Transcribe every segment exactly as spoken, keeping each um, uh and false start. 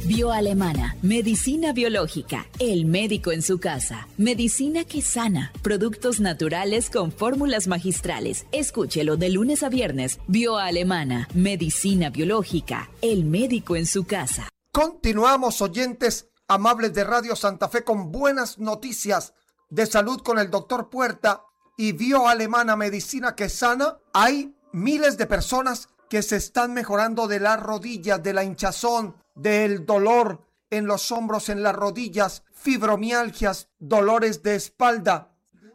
Bioalemana, medicina biológica, el médico en su casa, medicina que sana, productos naturales con fórmulas magistrales. Escúchelo de lunes a viernes. Bioalemana, medicina biológica, el médico en su casa. Continuamos, oyentes amables de Radio Santa Fe, con buenas noticias de salud con el doctor Puerta y Bioalemana, medicina que sana. Hay miles de personas que se están mejorando de las rodillas, de la hinchazón, del dolor en los hombros, en las rodillas, fibromialgias, dolores de espalda,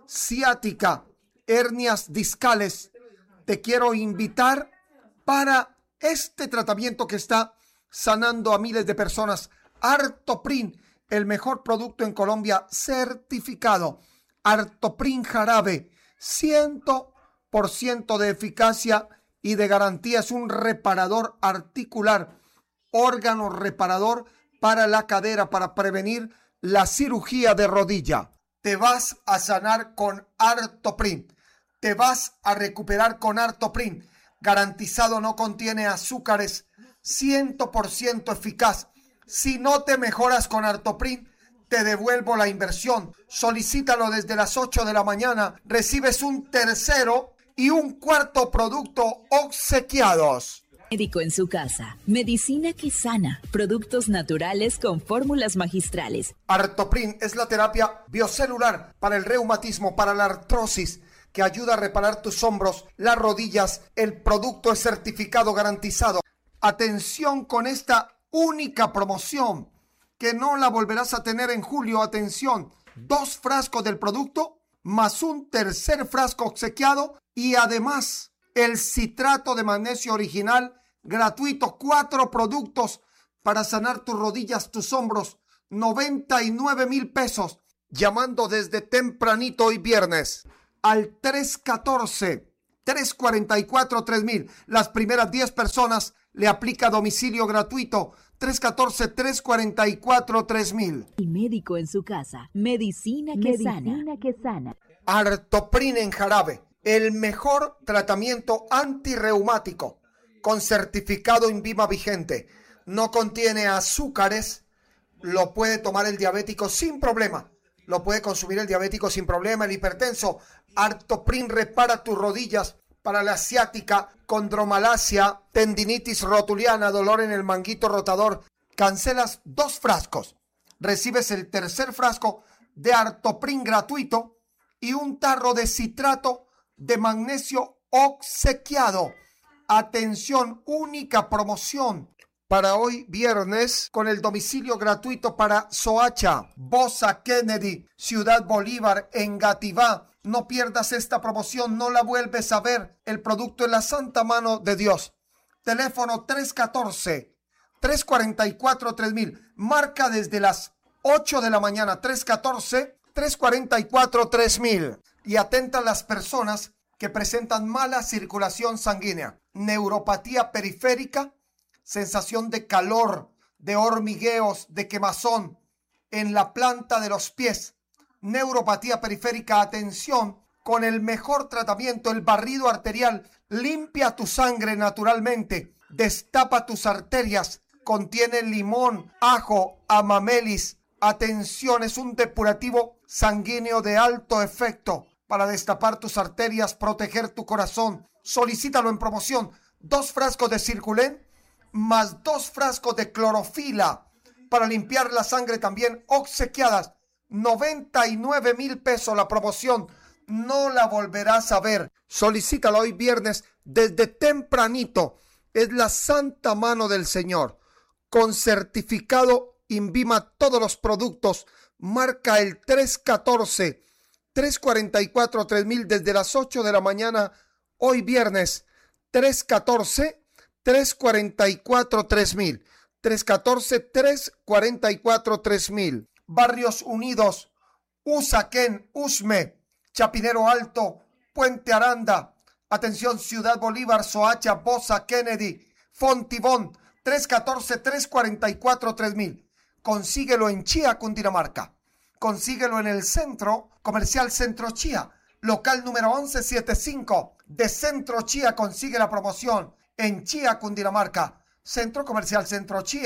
ciática, hernias discales. Te quiero invitar para este tratamiento que está sanando a miles de personas. Artoprin, el mejor producto en Colombia certificado. Artoprin jarabe, cien por ciento de eficacia y de garantía. Es un reparador articular, órgano reparador para la cadera, para prevenir la cirugía de rodilla. Te vas a sanar con Artoprin. Te vas a recuperar con Artoprin. Garantizado, no contiene azúcares, cien por ciento eficaz. Si no te mejoras con Artoprin, te devuelvo la inversión. Solicítalo desde las ocho de la mañana. Recibes un tercero y un cuarto producto obsequiados. Médico en su casa, medicina que sana, productos naturales con fórmulas magistrales. Artoprin es la terapia biocelular para el reumatismo, para la artrosis, que ayuda a reparar tus hombros, las rodillas. El producto es certificado, garantizado. Atención con esta única promoción, que no la volverás a tener en julio. Atención, dos frascos del producto más un tercer frasco obsequiado y además el citrato de magnesio original gratuito. Cuatro productos para sanar tus rodillas, tus hombros. noventa y nueve mil pesos. Llamando desde tempranito hoy viernes al tres uno cuatro, tres cuatro cuatro, tres mil. Las primeras diez personas le aplica domicilio gratuito. tres uno cuatro, tres cuatro cuatro, tres mil. El médico en su casa, medicina que medicina sana. que sana. Artoprin en jarabe, el mejor tratamiento antirreumático con certificado INVIMA vigente. No contiene azúcares, lo puede tomar el diabético sin problema. Lo puede consumir el diabético sin problema, el hipertenso. Artoprin repara tus rodillas para la ciática, condromalacia, tendinitis rotuliana, dolor en el manguito rotador. Cancelas dos frascos. Recibes el tercer frasco de Artoprin gratuito y un tarro de citrato de magnesio obsequiado. Atención, única promoción para hoy viernes con el domicilio gratuito para Soacha, Bosa, Kennedy, Ciudad Bolívar, Engativá. No pierdas esta promoción, no la vuelves a ver. El producto en la santa mano de Dios. Teléfono tres uno cuatro, tres cuatro cuatro, tres mil. Marca desde las ocho de la mañana, tres uno cuatro, tres cuatro cuatro, tres mil. Y atenta a las personas que presentan mala circulación sanguínea, neuropatía periférica, sensación de calor, de hormigueos, de quemazón en la planta de los pies. Neuropatía periférica, atención, con el mejor tratamiento, el barrido arterial, limpia tu sangre naturalmente, destapa tus arterias, contiene limón, ajo, amamelis. Atención, es un depurativo sanguíneo de alto efecto para destapar tus arterias, proteger tu corazón. Solicítalo en promoción. Dos frascos de Circulén más dos frascos de clorofila para limpiar la sangre también obsequiadas. noventa y nueve mil pesos la promoción. No la volverás a ver. Solicítalo hoy viernes desde tempranito. Es la santa mano del Señor. Con certificado INVIMA todos los productos. Marca el tres uno cuatro, tres cuatro cuatro, tres mil desde las ocho de la mañana hoy viernes. tres uno cuatro, tres cuatro cuatro, tres mil. tres uno cuatro, tres cuatro cuatro, tres mil. Barrios Unidos, Usaquén, Usme, Chapinero Alto, Puente Aranda. Atención, Ciudad Bolívar, Soacha, Bosa, Kennedy, Fontibón. tres uno cuatro, tres cuatro cuatro, tres mil. Consíguelo en Chía, Cundinamarca. Consíguelo en el Centro Comercial Centro Chía, local número once setenta y cinco de Centro Chía. Consigue la promoción en Chía, Cundinamarca. Centro Comercial Centro Chía,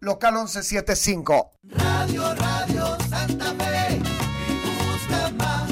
local once setenta y cinco. Radio, Radio Santa Fe, me gusta más.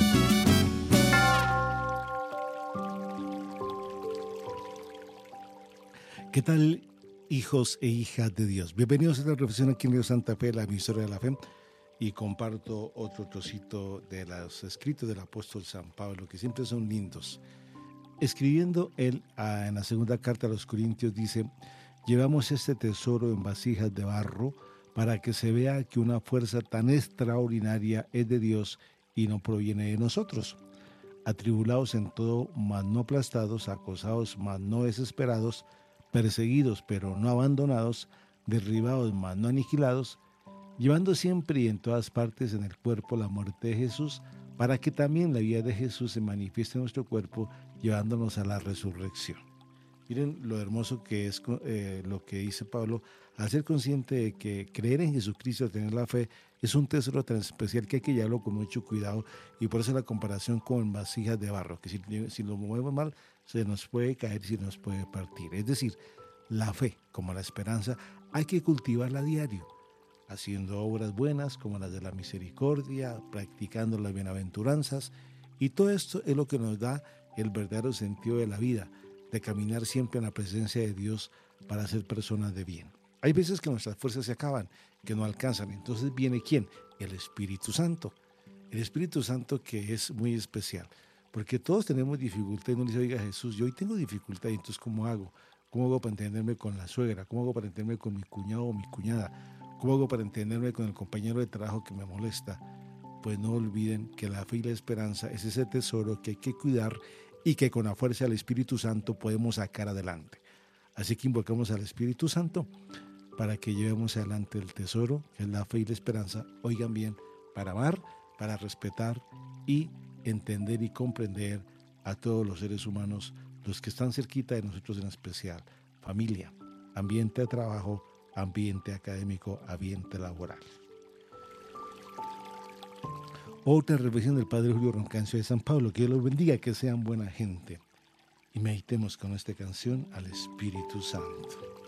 ¿Qué tal, hijos e hijas de Dios? Bienvenidos a esta reflexión aquí en Radio Santa Fe, la emisora de la fe, y comparto otro trocito de los escritos del apóstol San Pablo, que siempre son lindos. Escribiendo él a, en la segunda carta a los Corintios, dice: llevamos este tesoro en vasijas de barro para que se vea que una fuerza tan extraordinaria es de Dios y no proviene de nosotros. Atribulados en todo, mas no aplastados, acosados, mas no desesperados, perseguidos pero no abandonados, derribados mas no aniquilados, llevando siempre y en todas partes en el cuerpo la muerte de Jesús, para que también la vida de Jesús se manifieste en nuestro cuerpo, llevándonos a la resurrección. Miren lo hermoso que es eh, lo que dice Pablo, al ser consciente de que creer en Jesucristo, tener la fe, es un tesoro tan especial que hay que llevarlo con mucho cuidado, y por eso la comparación con vasijas de barro, que si, si lo movemos mal, se nos puede caer, se nos puede partir. Es decir, la fe, como la esperanza, hay que cultivarla a diario, haciendo obras buenas como las de la misericordia, practicando las bienaventuranzas, y todo esto es lo que nos da el verdadero sentido de la vida, de caminar siempre en la presencia de Dios para ser personas de bien. Hay veces que nuestras fuerzas se acaban, que no alcanzan, entonces viene ¿quién? El Espíritu Santo. El Espíritu Santo, que es muy especial, porque todos tenemos dificultad, y uno dice: oiga, Jesús, yo hoy tengo dificultad, y entonces ¿cómo hago? ¿Cómo hago para entenderme con la suegra? ¿Cómo hago para entenderme con mi cuñado o mi cuñada? ¿Cómo hago para entenderme con el compañero de trabajo que me molesta? Pues no olviden que la fe y la esperanza es ese tesoro que hay que cuidar y que con la fuerza del Espíritu Santo podemos sacar adelante. Así que invocamos al Espíritu Santo para que llevemos adelante el tesoro, que es la fe y la esperanza, oigan bien, para amar, para respetar y entender y comprender a todos los seres humanos, los que están cerquita de nosotros en especial, familia, ambiente de trabajo, ambiente académico, ambiente laboral. Otra reflexión del Padre Julio Roncancio de San Pablo: que Dios los bendiga, que sean buena gente. Y meditemos con esta canción al Espíritu Santo.